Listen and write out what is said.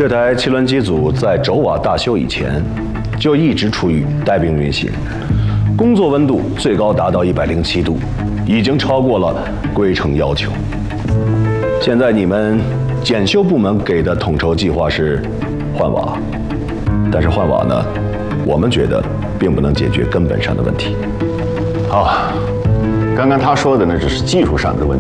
这台汽轮机组在轴瓦大修以前，就一直处于带病运行，工作温度最高达到107度，已经超过了规程要求。现在你们检修部门给的统筹计划是换瓦，但是换瓦呢，我们觉得并不能解决根本上的问题。 好，刚刚他说的呢只是技术上的问题。